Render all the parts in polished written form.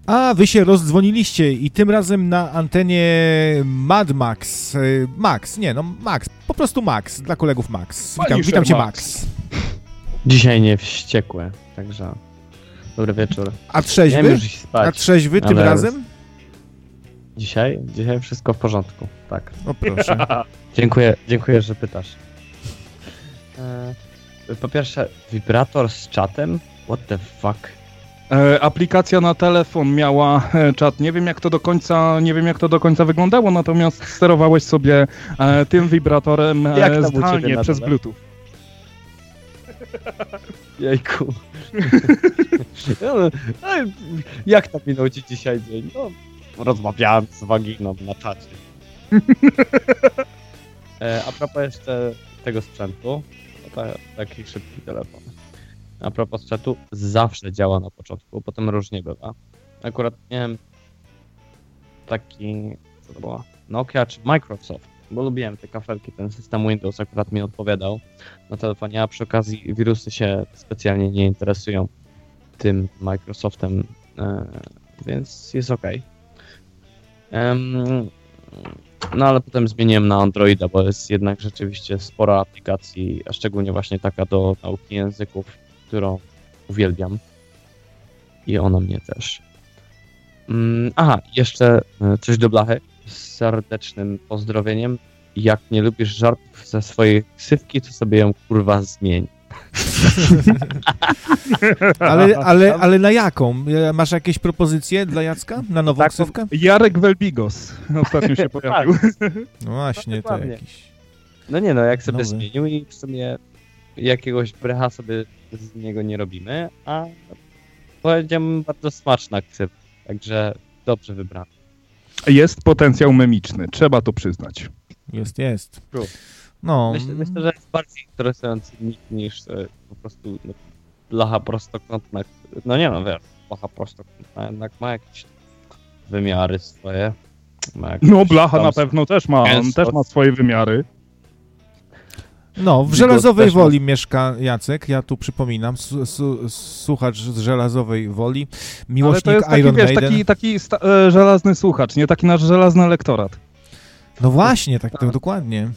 A, wy się rozdzwoniliście i tym razem na antenie Mad Max. Max, po prostu Max, dla kolegów Max. Witam cię, Max. Dzisiaj nie wściekłe, także dobry wieczór. A trzeźwy? Miałem już iść spać, A trzeźwy tym razem? Dzisiaj wszystko w porządku, tak. O proszę. Dziękuję, że pytasz. Po pierwsze, wibrator z czatem? What the fuck? Aplikacja na telefon miała czat. Nie wiem jak to do końca wyglądało, natomiast sterowałeś sobie tym wibratorem zdalnie przez Bluetooth. Jejku. Jak tam minął ci dzisiaj dzień? No, rozmawiałem z waginą na czacie. A propos jeszcze tego sprzętu, to taki szybki telefon. A propos sprzętu, zawsze działa na początku, potem różnie bywa. Akurat miałem taki, co to było? Nokia czy Microsoft, bo lubiłem te kafelki, ten system Windows akurat mi odpowiadał na telefonie, a przy okazji wirusy się specjalnie nie interesują tym Microsoftem, więc jest ok. No ale potem zmieniłem na Androida, bo jest jednak rzeczywiście sporo aplikacji, a szczególnie właśnie taka do nauki języków, którą uwielbiam. I ona mnie też. Aha, jeszcze coś do blachy. Z serdecznym pozdrowieniem. Jak nie lubisz żartów ze swojej ksywki, to sobie ją kurwa zmień. ale na jaką? Masz jakieś propozycje dla Jacka? Na nową ksywkę? Jarek Welbigos ostatnio się pojawił. No właśnie, to jakiś... No nie no, jak sobie zmienił i w sumie jakiegoś brecha sobie z niego nie robimy, a powiedziałem bardzo smaczna ksywka, także dobrze wybrany. Jest potencjał memiczny, trzeba to przyznać. Jest. No. Myślę, że jest bardziej interesujący niż po prostu blacha prostokątna. No nie no, wiesz, blacha prostokątna jednak ma jakieś wymiary swoje. No blacha na pewno też ma, on też ma swoje wymiary. No, w Żelazowej Woli mieszka Jacek, ja tu przypominam, słuchacz z Żelazowej Woli, miłośnik Iron Maiden. Taki żelazny słuchacz, nie taki nasz żelazny elektorat. No właśnie, tak dokładnie.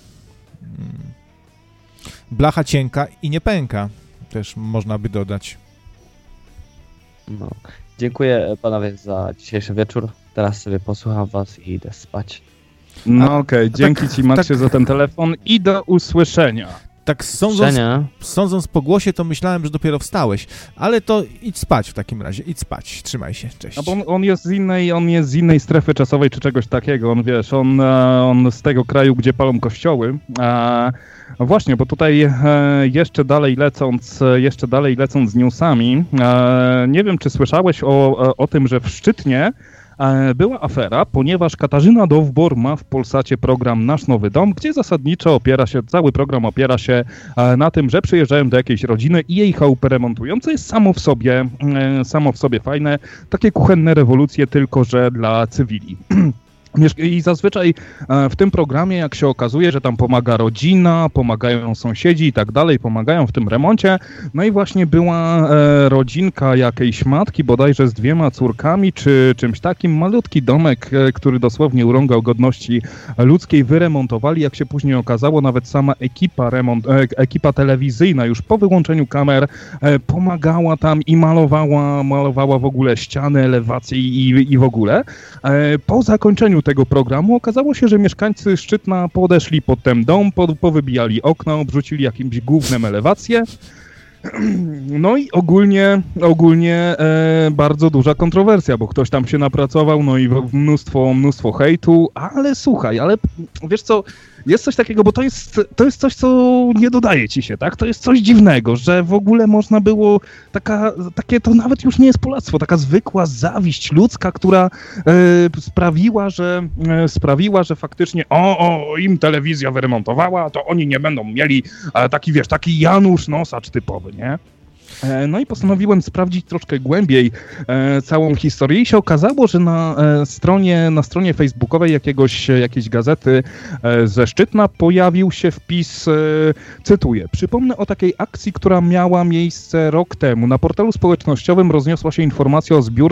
Blacha cienka i nie pęka, też można by dodać. No. Dziękuję panowie za dzisiejszy wieczór, teraz sobie posłucham was i idę spać. No okej, dzięki ci Maxie za ten telefon i do usłyszenia. Tak sądząc po głosie, to myślałem, że dopiero wstałeś, ale to idź spać w takim razie, idź spać, trzymaj się, cześć. No bo on jest z innej strefy czasowej czy czegoś takiego, on z tego kraju, gdzie palą kościoły. Właśnie, bo tutaj jeszcze dalej lecąc z newsami, nie wiem, czy słyszałeś o tym, że w Szczytnie była afera, ponieważ Katarzyna Dowbor ma w Polsacie program Nasz Nowy Dom, gdzie zasadniczo cały program opiera się na tym, że przyjeżdżają do jakiejś rodziny i jej chałupę remontują, co jest samo w sobie fajne, takie kuchenne rewolucje, tylko że dla cywili. I zazwyczaj w tym programie, jak się okazuje, że tam pomaga rodzina, pomagają sąsiedzi i tak dalej, pomagają w tym remoncie. No i właśnie była rodzinka jakiejś matki, bodajże z 2 córkami, czy czymś takim. Malutki domek, który dosłownie urągał godności ludzkiej, wyremontowali. Jak się później okazało, nawet sama ekipa telewizyjna już po wyłączeniu kamer pomagała tam i malowała w ogóle ściany, elewacje i w ogóle. Po zakończeniu tego programu okazało się, że mieszkańcy Szczytna podeszli pod ten dom, powybijali okna, obrzucili jakimś gównem elewację. No i ogólnie bardzo duża kontrowersja, bo ktoś tam się napracował, no i mnóstwo hejtu, ale słuchaj, wiesz co, jest coś takiego, bo to jest coś, co nie dodaje ci się, tak? To jest coś dziwnego, że w ogóle można było takie to nawet już nie jest polactwo, taka zwykła zawiść ludzka, która sprawiła, że faktycznie im telewizja wyremontowała, to oni nie będą mieli taki Janusz Nosacz typowy, nie? No i postanowiłem sprawdzić troszkę głębiej całą historię i się okazało, że na stronie facebookowej jakiejś gazety ze Szczytna pojawił się wpis, cytuję: przypomnę o takiej akcji, która miała miejsce rok temu. Na portalu społecznościowym rozniosła się informacja o zbiórce